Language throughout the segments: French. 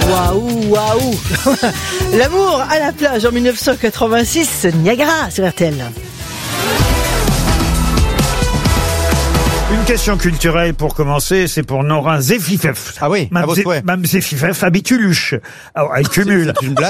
Waouh, waouh. L'amour à la plage en 1986, Niagara sur RTL. Une question culturelle pour commencer, c'est pour Nora Zefifef. Ah oui, à votre souhait. Mme Zefifef habite Uluche. Alors, elle cumule. C'est une blague.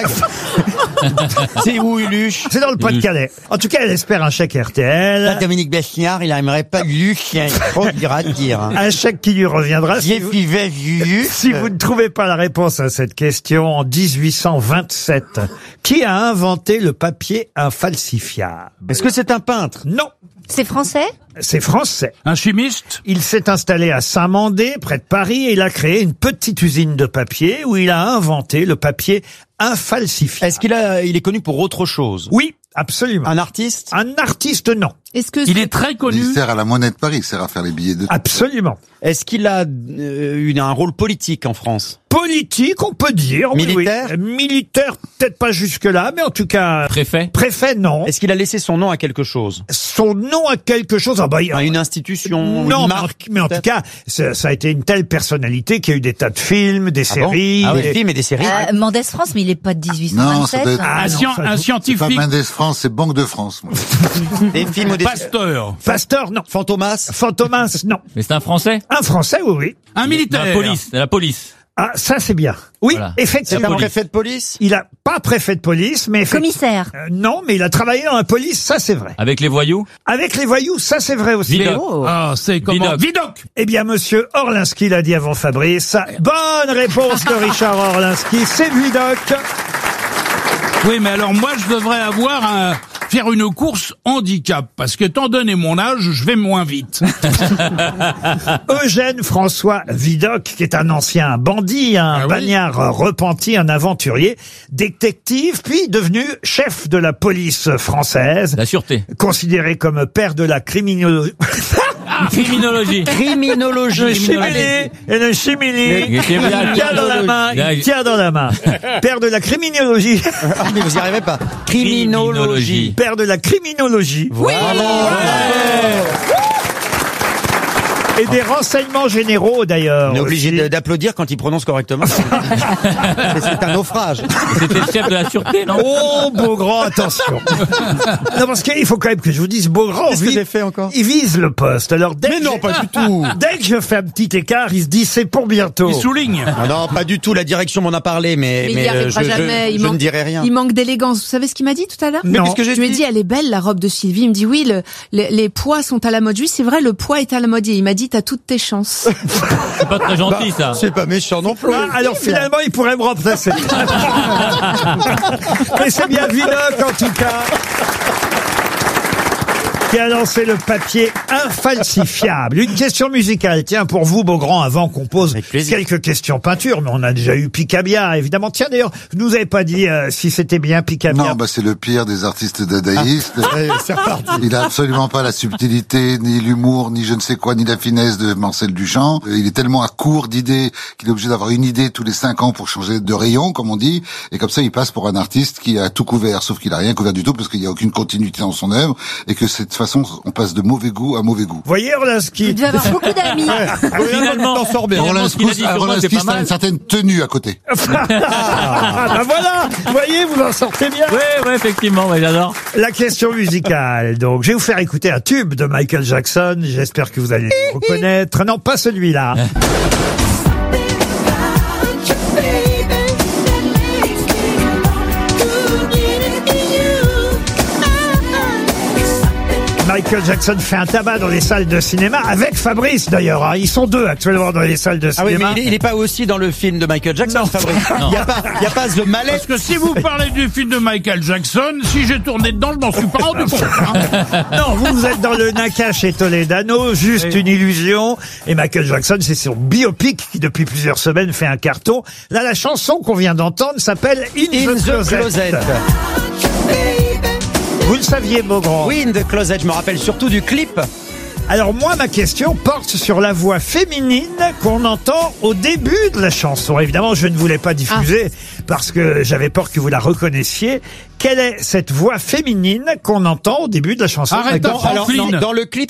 C'est où Uluche? C'est dans le Pas-de-Calais. En tout cas, elle espère un chèque Là, RTL. Dominique Besniard, il aimerait pas Uluche, il y a trop dur à dire. Un chèque qui lui reviendra si vous, si vous ne trouvez pas la réponse à cette question en 1827. Qui a inventé le papier infalsifiable? Est-ce que c'est un peintre? Non. C'est français? C'est français. Un chimiste? Il s'est installé à Saint-Mandé, près de Paris, et il a créé une petite usine de papier où il a inventé le papier infalsifiable. Est-ce qu'il est connu pour autre chose? Oui, absolument. Un artiste? Un artiste, non. Est-ce que Il est très connu. Il sert à la monnaie de Paris, il sert à faire les billets de... Absolument. Est-ce qu'il a un rôle politique en France? Politique, on peut dire. Oui, Militaire? oui. Militaire, peut-être pas jusque-là, mais en tout cas... Préfet? Préfet, non. Est-ce qu'il a laissé son nom à quelque chose? Son nom a quelque chose... Ah bah, À une institution? non, une marque, mais en tout cas, ça a été une telle personnalité qu'il y a eu des tas de films, des séries... Des films et des séries? Mendes France, mais il est pas de 1827. Non, ça doit être... Ah, non, ça, Un C'est pas scientifique? Mendes France, c'est Banque de France. Moi. Des films ou des... Pasteur? Pasteur, non. Fantomas? Fantomas, non. Mais c'est un Français? Un Français, oui, oui. Un militaire? La police. Ah, ça c'est bien. Oui, Voilà. C'est effectivement. un préfet de police? Il a pas préfet de police, mais Commissaire. non, mais il a travaillé dans la police, ça c'est vrai. Avec les voyous? Avec les voyous, ça c'est vrai aussi. Vidocq. Ah, c'est comment? Vidocq. Vidocq! Eh bien, monsieur Orlinski l'a dit avant Fabrice. Bonne réponse de Richard Orlinski, c'est Vidocq. Oui, mais alors moi, je devrais faire une course handicap, parce qu'étant donné mon âge, je vais moins vite. Eugène François Vidocq, qui est un ancien bandit, un oui. bagnard repenti, un aventurier, détective, puis devenu chef de la police française, La sûreté. considéré comme père de la criminologie. Criminologie. Criminologie. Le chimilé et le chimilé. Il était bien. Il tient dans la main, il tient dans la main. Père de la criminologie. Ah, mais vous y arrivez pas. Criminologie. Père de la criminologie. Oui. Et des renseignements généraux d'ailleurs. On est obligé aussi. d'applaudir quand il prononce correctement. C'est un naufrage. C'était le chef de la sûreté, non? Oh, Beaugrand, attention. Non, parce qu'il faut quand même que je vous dise, Beaugrand, Qu'est-ce que j'ai fait encore? il vise le poste. Alors, Mais non, pas du tout. Dès que je fais un petit écart, il se dit c'est pour bientôt. Il souligne. Ah non, pas du tout. La direction m'en a parlé, mais il y arrivera jamais. je ne dirai rien. Il manque d'élégance. Vous savez ce qu'il m'a dit tout à l'heure? Non. qu'est-ce que j'ai Je lui ai dit? dit, elle est belle, la robe de Sylvie. Il me dit, oui, les poids sont à la mode. Oui, c'est vrai, le poids est à la mode. Et il m'a dit, t'as toutes tes chances. C'est pas très gentil, ça. C'est pas méchant non plus. Ah, alors finalement, il pourrait me remplacer. Mais c'est bien Vidocq en tout cas qui a lancé le papier infalsifiable. Une question musicale, tiens, pour vous, Beaugrand, avant qu'on pose Avec plaisir. quelques questions peinture, mais on a déjà eu Picabia, évidemment. Tiens, d'ailleurs, vous nous avez pas dit si c'était bien Picabia. Non, bah c'est le pire des artistes dadaïstes. C'est reparti. Il a absolument pas la subtilité, ni l'humour, ni je ne sais quoi, ni la finesse de Marcel Duchamp. Il est tellement à court d'idées qu'il est obligé d'avoir une idée tous les 5 ans pour changer de rayon, comme on dit. Et comme ça, il passe pour un artiste qui a tout couvert, sauf qu'il a rien couvert du tout parce qu'il n'y a aucune continuité dans son œuvre et que cette façon, on passe de mauvais goût à mauvais goût. Vous voyez, Orlinski. Il devait avoir beaucoup d'amis. Finalement, t'en sors bien. finalement, ce qu'il a dit sur moi, c'est Orlinski, pas ça a mal. une certaine tenue à côté. Ah, bah voilà. Vous voyez, vous en sortez bien. Ouais, effectivement, ouais, j'adore. La question musicale, donc. Je vais vous faire écouter un tube de Michael Jackson. J'espère que vous allez le reconnaître. Non, pas celui-là. Michael Jackson fait un tabac dans les salles de cinéma, avec Fabrice d'ailleurs. Hein. Ils sont deux actuellement dans les salles de Ah oui, cinéma. mais il est pas aussi dans le film de Michael Jackson, Non. Fabrice. Il y a pas The Mallet. Parce que si vous parlez du film de Michael Jackson, si j'ai tourné dedans, je m'en suis pas rendu compte. Hein. Non, vous êtes dans le Nakash et Toledano, juste une illusion. Et Michael Jackson, c'est son biopic qui, depuis plusieurs semaines, fait un carton. Là, la chanson qu'on vient d'entendre s'appelle In the Closet. Vous le saviez, Beaugrand? Oui, In the Closet. Je me rappelle surtout du clip. Alors moi, ma question porte sur la voix féminine qu'on entend au début de la chanson. Évidemment, je ne voulais pas diffuser parce que j'avais peur que vous la reconnaissiez. Quelle est cette voix féminine qu'on entend au début de la chanson? Arrête, Dans le clip,